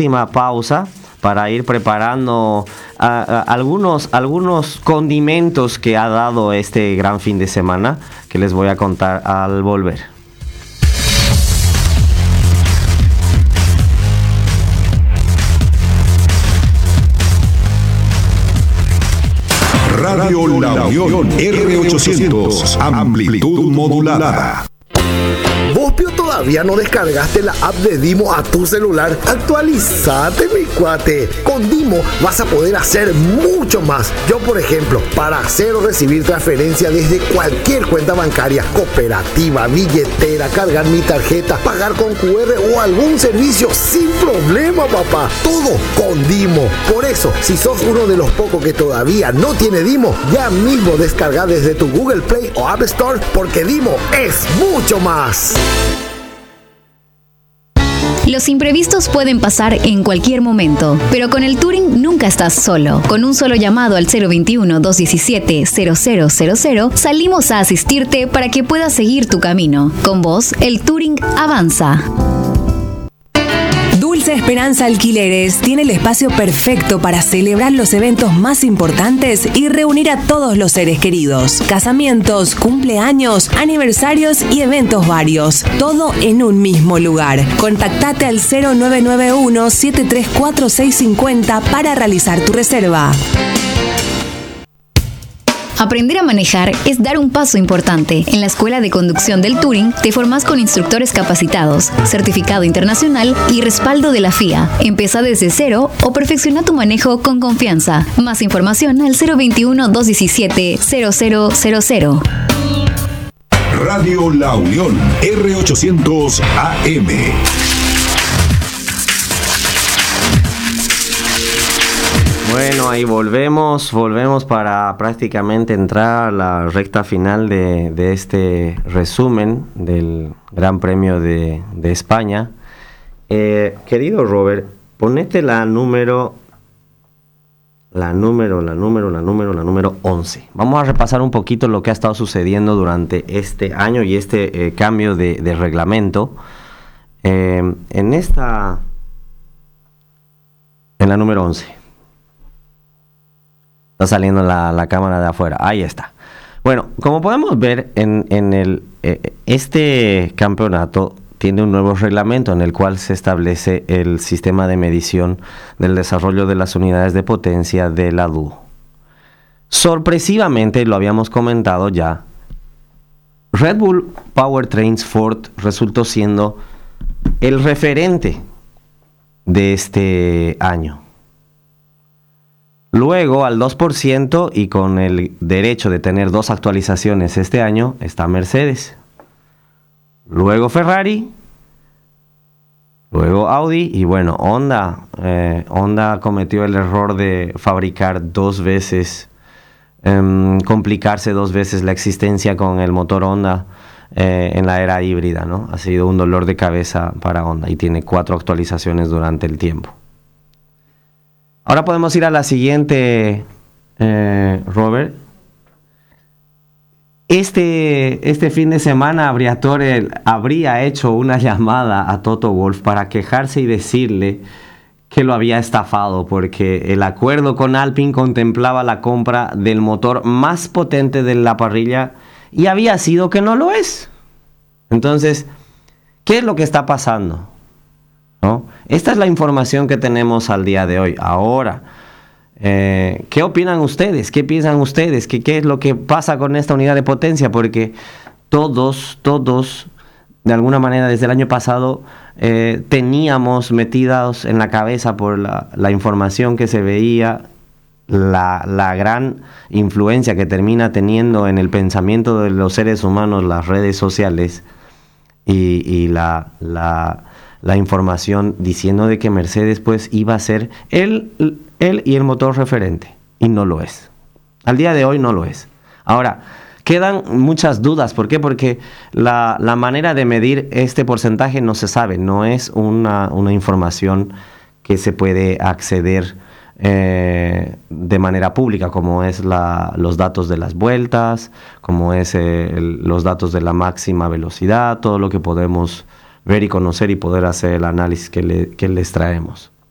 última pausa para ir preparando algunos condimentos que ha dado este gran fin de semana, que les voy a contar al volver. Radio La Unión R800, amplitud modulada. ¿Vos, Pio, todavía no descargaste la app de Dimo a tu celular? Actualizate, mi cuate. Con Dimo vas a poder hacer mucho más. Yo, por ejemplo, para hacer o recibir transferencia desde cualquier cuenta bancaria, cooperativa, billetera, cargar mi tarjeta, pagar con QR o algún servicio sin problema, papá. Todo con Dimo. Por eso, si sos uno de los pocos que todavía no tiene Dimo, ya mismo descarga desde tu Google Play o App Store, porque Dimo es mucho más. Los imprevistos pueden pasar en cualquier momento, pero con el Touring nunca estás solo. Con un solo llamado al 021-217-0000 salimos a asistirte para que puedas seguir tu camino. Con vos, el Touring avanza. Dulce Esperanza Alquileres tiene el espacio perfecto para celebrar los eventos más importantes y reunir a todos los seres queridos. Casamientos, cumpleaños, aniversarios y eventos varios. Todo en un mismo lugar. Contactate al 0991-734-650 para realizar tu reserva. Aprender a manejar es dar un paso importante. En la Escuela de Conducción del Touring te formás con instructores capacitados, certificado internacional y respaldo de la FIA. Empieza desde cero o perfecciona tu manejo con confianza. Más información al 021-217-0000. Radio La Unión R800 AM. Bueno, ahí volvemos para prácticamente entrar a la recta final de este resumen del Gran Premio de España. Querido Robert, ponete la número 11. Vamos a repasar un poquito lo que ha estado sucediendo durante este año y este cambio de reglamento. En la número 11. Está saliendo la cámara de afuera. Ahí está. Bueno, como podemos ver, este campeonato tiene un nuevo reglamento en el cual se establece el sistema de medición del desarrollo de las unidades de potencia de la DUO. Sorpresivamente, lo habíamos comentado ya, Red Bull Powertrains Ford resultó siendo el referente de este año. Luego, al 2% y con el derecho de tener 2 actualizaciones este año, está Mercedes. Luego Ferrari. Luego Audi. Y bueno, Honda. Honda cometió el error de fabricar 2 veces, complicarse 2 veces la existencia con el motor Honda en la era híbrida, ¿no? Ha sido un dolor de cabeza para Honda y tiene 4 actualizaciones durante el tiempo. Ahora podemos ir a la siguiente, Robert. Este fin de semana habría hecho una llamada a Toto Wolff para quejarse y decirle que lo había estafado, porque el acuerdo con Alpine contemplaba la compra del motor más potente de la parrilla y había sido que no lo es. Entonces, ¿qué es lo que está pasando? ¿No? Esta es la información que tenemos al día de hoy. Ahora, ¿qué opinan ustedes? ¿Qué piensan ustedes? ¿Qué es lo que pasa con esta unidad de potencia? Porque todos, de alguna manera, desde el año pasado, teníamos metidos en la cabeza por la información que se veía, la gran influencia que termina teniendo en el pensamiento de los seres humanos las redes sociales y la información diciendo de que Mercedes pues iba a ser él y el motor referente, y no lo es. Al día de hoy no lo es. Ahora, quedan muchas dudas. ¿Por qué? Porque la manera de medir este porcentaje no se sabe, no es una información que se puede acceder de manera pública, como es los datos de las vueltas, como es los datos de la máxima velocidad, todo lo que podemos ver y conocer y poder hacer el análisis que les traemos.